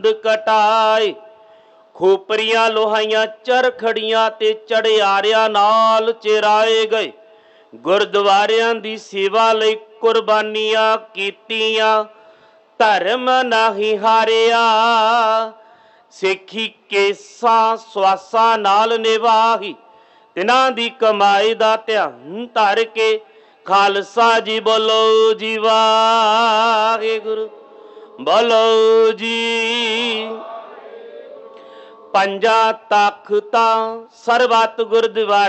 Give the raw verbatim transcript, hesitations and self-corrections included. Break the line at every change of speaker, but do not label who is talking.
ਕਟਾਏ ਖੋਪਰੀਆਂ ਲੋਹਾਈਆਂ ਚਰਖੜੀਆਂ ਤੇ ਚੜਿਆਰਿਆਂ ਨਾਲ ਚਿਰਾਏ ਗਏ। ਗੁਰਦੁਆਰਿਆਂ ਦੀ ਸੇਵਾ ਲਈ ਕੁਰਬਾਨੀਆਂ ਕੀਤੀਆਂ, ਧਰਮ ਨਹੀਂ ਹਾਰਿਆ। ਸਿੱਖੀ ਕੇਸਾਂ ਸਵਾਸਾਂ ਨਾਲ ਨਿਭਾਈ, ਤਿਨਾਂ ਦੀ ਕਮਾਈ ਦਾ ਧਿਆਨ ਧਰ ਕੇ। ਖਾਲਸਾ ਜੀ ਬੋਲੋ ਜੀ ਵਾਹਿਗੁਰੂ, ਬੋਲੋ ਜੀ। ਪੰਜਾਂ ਤਖਤਾਂ ਸਰਬੱਤ ਗੁਰਦੁਆਰੇ